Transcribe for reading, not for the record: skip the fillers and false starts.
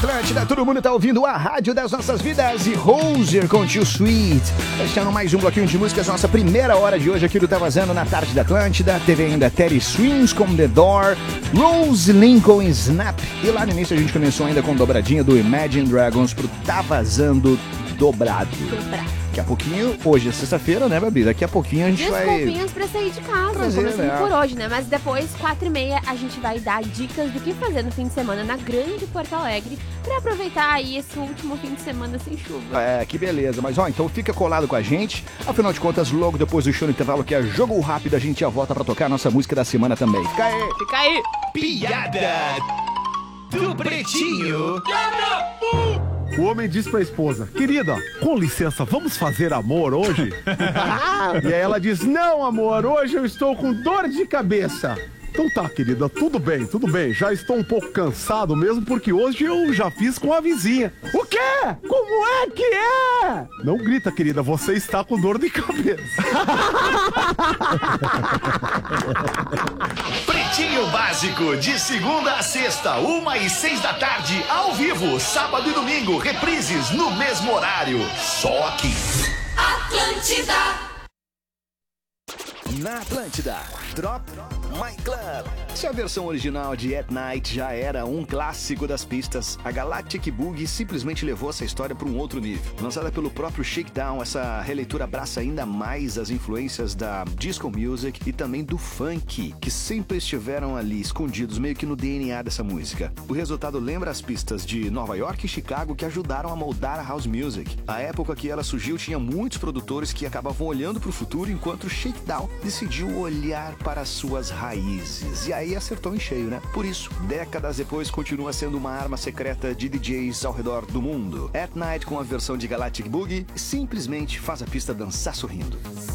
Atlântida, todo mundo tá ouvindo a rádio das nossas vidas e Hozier com Too Sweet. Fechando mais um bloquinho de músicas, nossa primeira hora de hoje aqui do Tá Vazando na tarde da Atlântida. Teve ainda Teddy Swims com The Door, Rose Lincoln Snap. E lá no início a gente começou ainda com dobradinha do Imagine Dragons pro Tá Vazando dobrado. Daqui a pouquinho, hoje é sexta-feira, né, Babi? Daqui a pouquinho a gente Desculpinhas pra sair de casa, começando né? por hoje, né? Mas depois, 4h30, a gente vai dar dicas do que fazer no fim de semana na Grande Porto Alegre pra aproveitar aí esse último fim de semana sem chuva. É, que beleza. Mas, ó, então fica colado com a gente. Afinal de contas, logo depois do show no intervalo, que é Jogo Rápido, a gente já volta pra tocar a nossa música da semana também. Fica aí! Fica aí! Piada do Pretinho. O homem diz pra esposa: querida, com licença, vamos fazer amor hoje? E aí ela diz: não, amor, hoje eu estou com dor de cabeça. Então tá, querida, tudo bem, já estou um pouco cansado mesmo, porque hoje eu já fiz com a vizinha. O quê? Como é que é? Não grita, querida, você está com dor de cabeça. Pretinho Básico, de segunda a sexta, 1h06 da tarde, ao vivo, sábado e domingo, reprises no mesmo horário, só aqui. Atlântida. Na Atlântida, Drop My Club. Se a versão original de At Night já era um clássico das pistas, a Galactic Boogie simplesmente levou essa história para um outro nível. Lançada pelo próprio Shakedown, essa releitura abraça ainda mais as influências da disco music e também do funk, que sempre estiveram ali escondidos meio que no DNA dessa música. O resultado lembra as pistas de Nova York e Chicago que ajudaram a moldar a house music. A época que ela surgiu tinha muitos produtores que acabavam olhando para o futuro, enquanto o Shakedown decidiu olhar para suas raízes. E aí acertou em cheio, né? Por isso, décadas depois, continua sendo uma arma secreta de DJs ao redor do mundo. At Night, com a versão de Galactic Boogie, simplesmente faz a pista dançar sorrindo.